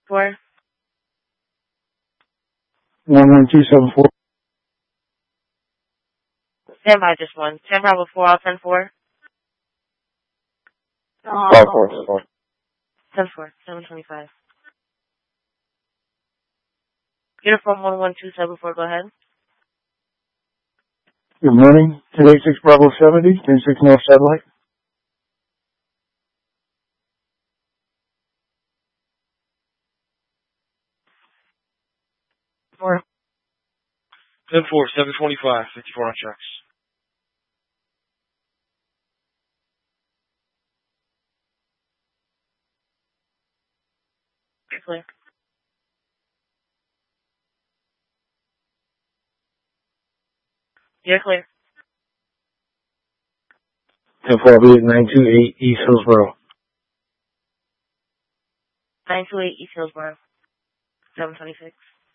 4. 11274. Stand by just 1. 10 Bravo 4, I'll 10 4. 5-4. 10 4. 725. Uniform 11274, go ahead. Good morning. 286 Bravo 70, 10-6 North Satellite. Four. 10-4, 725, 54 on checks. You're clear. You're clear. 10-4, I'll be at 928 East Hillsboro. 928 East Hillsboro. 726.